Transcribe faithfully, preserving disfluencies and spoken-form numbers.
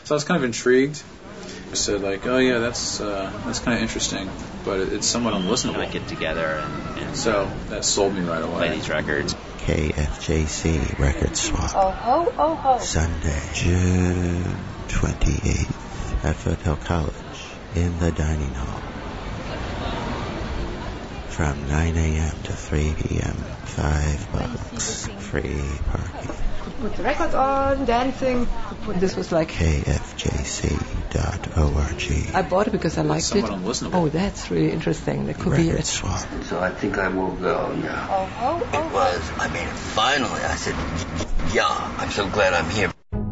So I was kind of intrigued. I said, like, oh yeah, that's uh, that's kind of interesting, but it, it's somewhat unlistenable. Like get together and, and so that sold me right away. Play these records. K F J C Record Swap. Oh ho, oh ho. Sunday, June twenty-eighth at Foothill College in the dining hall. From nine a.m. to three p.m. Five bucks. Free parking. Put the record on, dancing. This was like K F J C dot org. I bought it because I liked it. Unlistenable. Oh, that's really interesting. That could Record be it. Swap. So I think I will go now. Oh ho, oh ho. It was, I mean, finally, I said, yeah, I'm so glad I'm here.